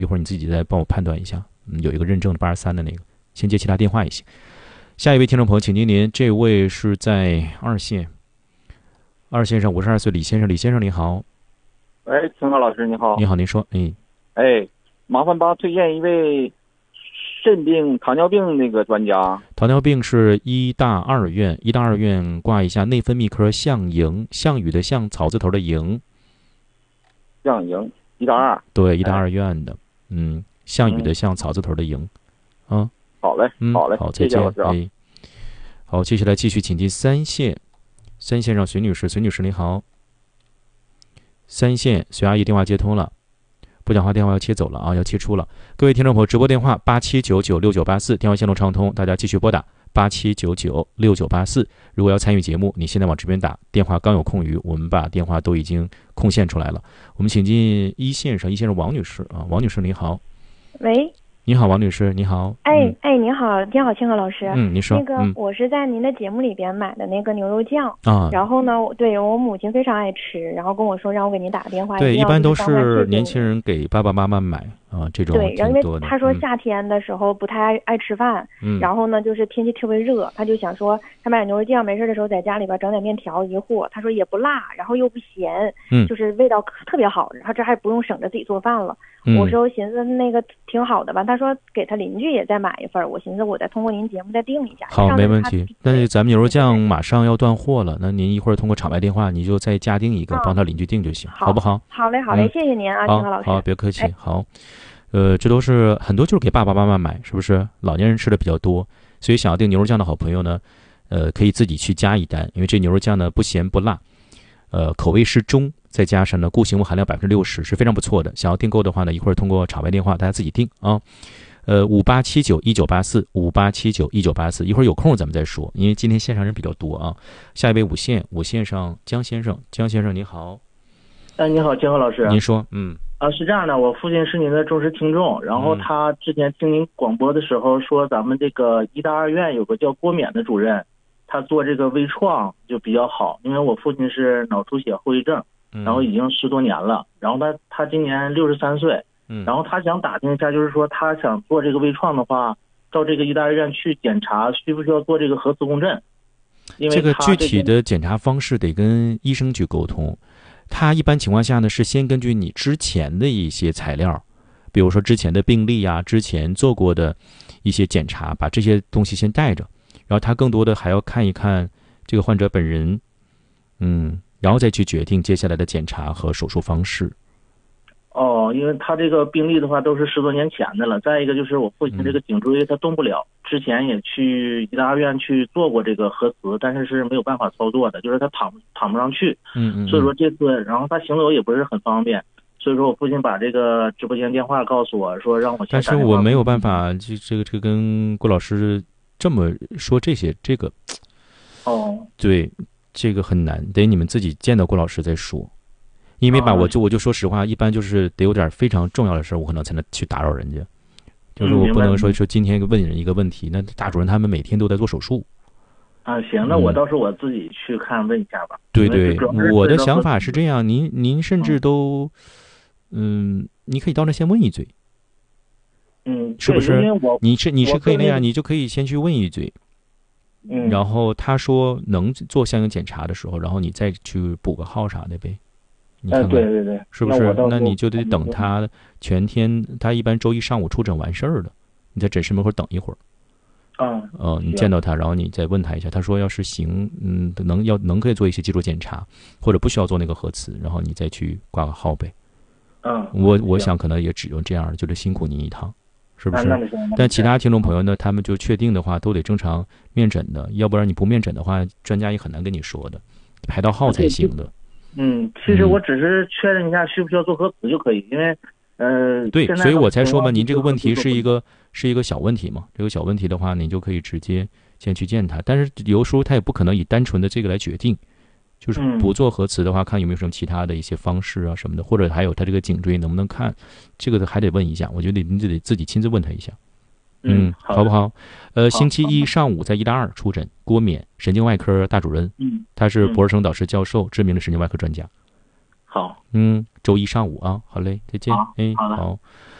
一会儿你自己再帮我判断一下。有一个认证的83的那个，先接其他电话也行。下一位听众朋友，请听您，这位是在二线上52岁李先生，李先生你好。 喂，陈浩老师你好。 你好，您说。 麻烦帮推荐一位肾病、糖尿病那个专家。 糖尿病是医大二院挂一下内分泌科项营，项羽的项，草字头的营。 项营医大二。 对，医大二院的。项羽的项，草字头的营。 好嘞，好嘞， 好，再见。好，接下来继续请进三线上隋女士，隋女士你好。三线隋阿姨电话接通了，不讲话电话要切走了啊，要切出了。各位听众朋友，直播电话87996984，电话线路畅通，大家继续拨打87996984。如果要参与节目，你现在往这边打，电话刚有空余，我们把电话都已经空限出来了。我们请进一线上王女士啊，王女士你好。 喂， 你好，王女士，你好。 你好，你好，清河老师。 你说。 我是在您的节目里边买的那个牛肉酱啊， 然后呢，对我母亲非常爱吃，然后跟我说让我给您打个电话。 对，一般都是年轻人给爸爸妈妈买啊，这种对，因为他说嗯夏天的时候不太爱吃饭，然后呢就是天气特别热，他就想说他买牛肉酱，没事的时候在家里边整点面条一和，他说也不辣，然后又不咸，就是味道特别好，然后这还不用省着自己做饭了。我说寻思那个挺好的吧，他说给他邻居也再买一份，我寻思我再通过您节目再订一下。 好，没问题。但是咱们牛肉酱马上要断货了，那您一会儿通过场外电话，你就再加订一个，帮他邻居订就行，好不好？ 好嘞，好嘞，谢谢您啊，清河老师。 好，别客气。好，这都是很多就是给爸爸妈妈买，是不是？老年人吃的比较多，所以想要订牛肉酱的好朋友呢，可以自己去加一单，因为这牛肉酱呢不咸不辣，口味适中。再加上呢，固形物含量60%，是非常不错的。想要订购的话呢，一会儿通过场外电话大家自己订啊。58791984，58791984，一会儿有空咱们再说，因为今天线上人比较多啊。下一位五线上江先生你好。 你好，金河老师。 您说。 是这样的，我父亲是您的忠实听众，然后他之前听您广播的时候说，咱们这个医大二院有个叫郭冕的主任，他做这个微创就比较好，因为我父亲是脑出血后遗症。然后已经10多年了，然后他今年63岁，然后他想打听一下，就是说他想做这个微创的话，到这个医大二院去检查，需不需要做这个核磁共振？因为这个具体的检查方式得跟医生去沟通。他一般情况下呢，是先根据你之前的一些材料，比如说之前的病历啊，之前做过的一些检查，把这些东西先带着，然后他更多的还要看一看这个患者本人，然后再去决定接下来的检查和手术方式。 因为他这个病例的话都是10多年前的了。再一个就是我父亲这个颈椎他动不了，之前也去医大二院去做过这个核磁，但是没有办法操作的，就是他躺不上去。所以说这次，然后他行走也不是很方便，所以说我父亲把这个直播间电话告诉我说让我。 但是我没有办法，这个跟郭老师这么说这个。对。这个很难，得你们自己见到郭老师再说，因为吧，我就说实话，一般就是得有点非常重要的事，我可能才能去打扰人家，就是我不能说今天问人一个问题，那大主任他们每天都在做手术。 行，那我到时候我自己去看问一下吧。 对，我的想法是这样，您甚至都，你可以到那先问一嘴，是不是？你是可以那样，你就可以先去问一嘴。然后他说能做相应检查的时候，然后你再去补个号啥的呗。你看看， 对， 是不是？那你就得等他全天，他一般周一上午出诊完事儿了，你在诊室门口等一会儿。你见到他，然后你再问他一下，他说要是行，能可以做一些基础检查，或者不需要做那个核磁，然后你再去挂个号呗。我想可能也只有这样，就是辛苦您一趟。是不是？但其他听众朋友呢，他们就确定的话，都得正常面诊的，要不然你不面诊的话，专家也很难跟你说的，排到号才行的。 其实我只是确认一下需不需要做核磁就可以，因为对，所以我才说嘛，您这个问题是一个小问题嘛，这个小问题的话，你就可以直接先去见他，但是有时候他也不可能以单纯的这个来决定。就是不做核磁的话，看有没有什么其他的一些方式啊什么的，或者还有他这个颈椎能不能看，这个还得问一下。我觉得您就得自己亲自问他一下。好不好？星期一上午在医大二出诊，郭冕神经外科大主任，他是博士生导师教授，知名的神经外科专家。 好， 周一上午啊，好嘞，再见。 好。